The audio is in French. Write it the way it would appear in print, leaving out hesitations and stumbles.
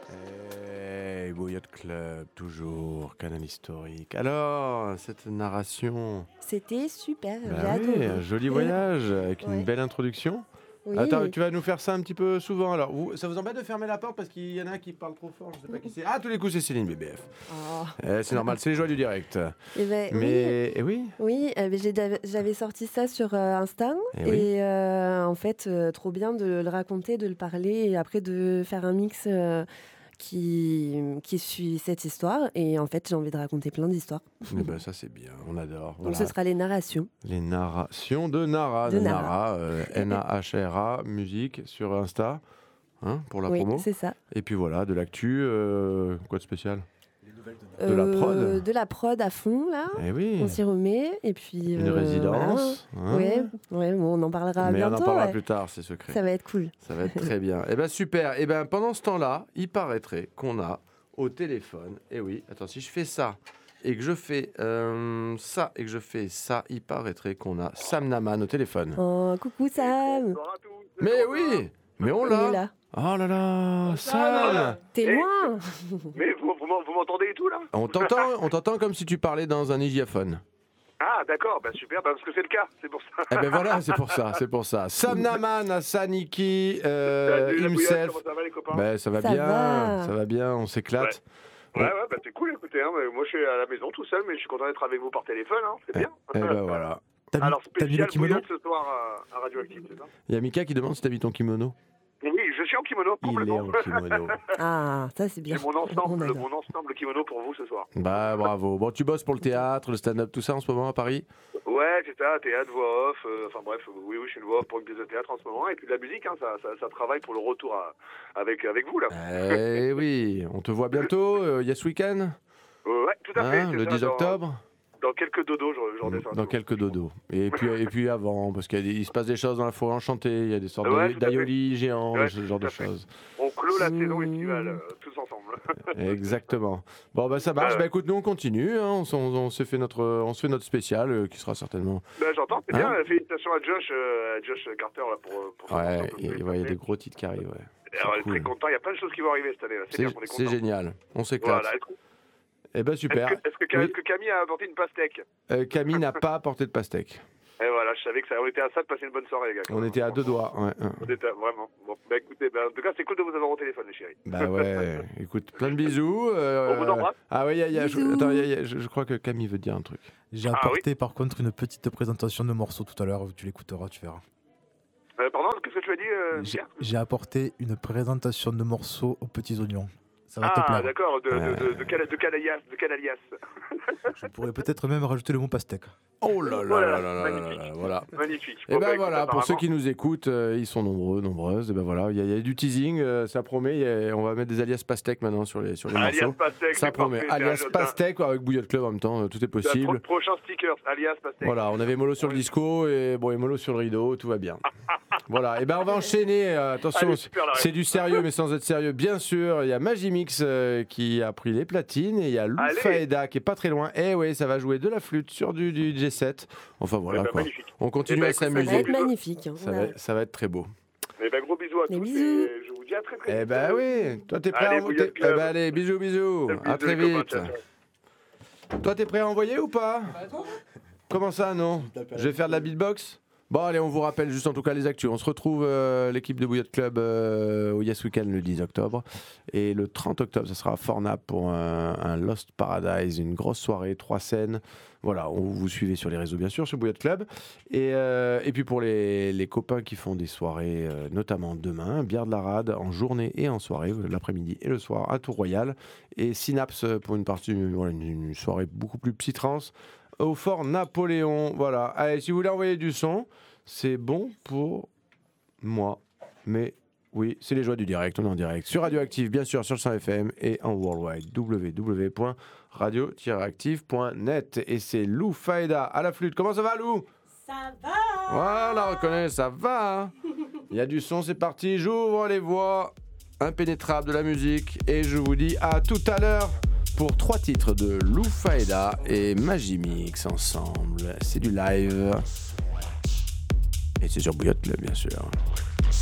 Hey, Bouillotte Club, toujours, canal historique. Alors, cette narration, C'était super, j'ai bah oui, adoré. un joli voyage avec une Ouais. belle introduction. Oui. Attends, tu vas nous faire ça un petit peu souvent. Alors, ça vous embête de fermer la porte parce qu'il y en a un qui parle trop fort, je sais pas qui c'est. Ah, tous les coups, c'est Céline BBF. Oh. C'est normal, c'est les joies du direct. Eh ben, Mais, eh oui, oui, j'avais sorti ça sur Insta Eh oui. et en fait, trop bien de le raconter, de le parler et après de faire un mix qui suit cette histoire. Et en fait, j'ai envie de raconter plein d'histoires. eh ben, ça c'est bien, on adore. Donc Voilà. ce sera les narrations. Les narrations de Nara, De Nara, Nahra, musique sur Insta, hein, pour la Oui, promo. c'est ça. Et puis voilà, de l'actu, quoi de spécial? De la prod. De la prod à fond, là. Eh oui, On s'y remet. Et puis, une résidence. Voilà. Hein. Ouais, bon, on en parlera Mais bientôt. on en parlera ouais. plus tard, c'est secret. Ça va être cool. Ça va être très bien. Eh bien, super. Eh bien, pendant ce temps-là, il paraîtrait qu'on a au téléphone, eh oui, attends, si je fais ça et que je fais ça et que je fais ça, il paraîtrait qu'on a Sam Naman au téléphone. Oh, coucou Sam. Mais oui, mais on Il est l'a. là. Oh là là, Sam. T'es loin. Mais vous m'entendez et tout là? On t'entend comme si tu parlais dans un hygiaphone. Ah d'accord, bah super, parce que c'est le cas, c'est pour ça. Eh ben voilà, c'est pour ça. Sam Naman, Asaniki, Salut, la bouillotte, himself. comment ça va les copains? Ben, ça va bien, on s'éclate. Ouais, bah c'est cool, écoutez, hein, moi je suis à la maison tout seul, mais je suis content d'être avec vous par téléphone, hein, c'est bien. Eh ben voilà. Alors t'as mis le spécial kimono bouillotte ce soir à Radioactive, c'est ça? Il y a Mika qui demande si t'as mis ton kimono. Oui, je suis en kimono Il est complètement. en kimono. Ah, ça c'est bien. J'ai mon On ensemble adore. kimono pour vous ce soir. Bah bravo. Bon, tu bosses pour le théâtre, le stand-up, tout ça en ce moment à Paris? Ouais, c'est ça, théâtre, voix off, enfin bref, oui, je suis une voix off pour une pièce de théâtre en ce moment, et puis de la musique, hein, ça travaille pour le retour avec vous là. Eh oui, on te voit bientôt, il y a ce week-end, Ouais, tout à fait. hein, c'est le ça, 10 octobre. Dans quelques dodos, je redescends. Dans quelques dodos. Et puis avant, parce qu'il se passe des choses dans la forêt enchantée, il y a des sortes Ouais, tout à d'aïolis géants, Ouais, ce genre tout de à fait. choses. On clôt la saison estivale, tous ensemble. Exactement. Bon, bah ça marche. Bah écoute, nous on continue, hein, on se fait notre spécial qui sera certainement. Bah, j'entends, c'est bien. Hein Félicitations à Josh Carter là, pour Ouais, il y a des gros titres qui arrivent, ouais. Alors, C'est il est très cool. content, il y a plein de choses qui vont arriver cette année. Là. C'est bien, on est C'est content. génial, on s'éclate. Voilà. Eh ben super. Est-ce que Camille a apporté une pastèque? Camille n'a pas apporté de pastèque. Et voilà, je savais que on était à ça de passer une bonne soirée, les gars. On était à deux doigts, ouais. On était vraiment. Bon, bah écoutez, en tout cas, c'est cool de vous avoir au téléphone, les chéris. Bah ouais, écoute, plein de bisous. On vous embrasse. Ah ouais, Bisous. je crois que Camille veut dire un truc. J'ai apporté par contre une petite présentation de morceaux tout à l'heure, tu l'écouteras, tu verras. Pardon, qu'est-ce que tu as dit, Mika? J'ai apporté une présentation de morceaux aux petits oignons. Ça va te plaire. Ah, d'accord, de quel alias? Je pourrais peut-être même rajouter le mot pastèque. Oh là là Voilà, là là là magnifique. là là, voilà. Magnifique. Et Bon, ben bah, voilà, écoute, pour ceux apparemment- qui nous écoutent, ils sont nombreux, nombreuses. Et ben voilà, il y a du teasing, ça promet. On va mettre des alias pastèques maintenant sur les Alias morceaux. Pastèque, Ça c'est promet. parfait, Alias c'est un- pastèque avec Bouillotte Club en même temps, tout est possible. Prochain sticker, alias Pastèque. Voilà, on avait Molo sur le disco et Molo sur le rideau, tout va bien. Voilà, et ben on va enchaîner. Attention, Allez, super, la c'est du sérieux mais sans être sérieux. Bien sûr, il y a Magimix qui a pris les platines et il y a Lou Allez. Faeda qui est pas très loin. Et ouais, ça va jouer de la flûte sur du G7. Enfin voilà Eh ben, quoi. magnifique. On continue Eh ben, à écoute, ça Ça va s'amuser. être magnifique. hein. Ça va être très beau. Eh ben, gros bisous à Des tous. bisous. Et je vous dis à très très vite. Eh ben oui, toi t'es prêt Allez, à envoyer. Bouillotte Club. Allez, bisous, bisous. Bisous, À très les copains, vite. ciao, ciao. Toi t'es prêt à envoyer ou pas? Comment ça, non? Je vais faire de la beatbox. Bon, allez, on vous rappelle juste en tout cas les actus. On se retrouve, l'équipe de Bouillotte Club, au Yes Weekend le 10 octobre. Et le 30 octobre, ça sera à Fornap pour un Lost Paradise, une grosse soirée, 3 scènes. Voilà, on vous suivez sur les réseaux, bien sûr, sur Bouillotte Club. Et puis pour les copains qui font des soirées, notamment demain, Bière de la Rade en journée et en soirée, l'après-midi et le soir à Tour-Royal. Et Synapse pour une partie, voilà, une soirée beaucoup plus psy-trance au Fort Napoléon. Voilà. Allez, si vous voulez envoyer du son, c'est bon pour moi. Mais oui, c'est les joies du direct. On est en direct sur Radioactive, bien sûr, sur le 100 FM et en worldwide, www.radio-active.net. Et c'est Lou Faeda à la flûte. Comment ça va, Lou? Ça va? Voilà, on reconnaît, ça va. Hein. Il y a du son, c'est parti. J'ouvre les voies impénétrables de la musique et je vous dis à tout à l'heure pour 3 titres de Lou Faeda et Magimix ensemble. C'est du live. Et c'est sur Bouillotte Club, bien sûr.